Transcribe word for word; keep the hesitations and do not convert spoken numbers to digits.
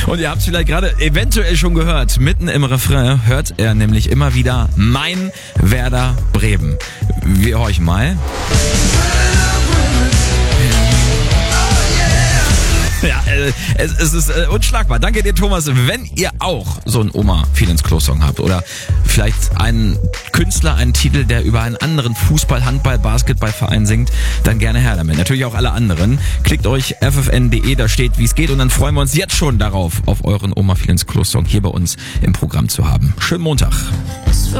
Und ihr habt es vielleicht gerade eventuell schon gehört. Mitten im Refrain hört er nämlich immer wieder Mein Werder Bremen. Wir horchen mal. Ja, äh, es, es ist äh, unschlagbar. Danke dir, Thomas. Wenn ihr auch so einen Oma-Feel ins Klo-Song habt oder vielleicht einen Künstler, einen Titel, der über einen anderen Fußball-, Handball-, Basketballverein singt, dann gerne her damit. Natürlich auch alle anderen. Klickt euch f f n punkt d e, da steht, wie es geht, und dann freuen wir uns jetzt schon darauf, auf euren Oma-Feel ins Klo-Song hier bei uns im Programm zu haben. Schönen Montag.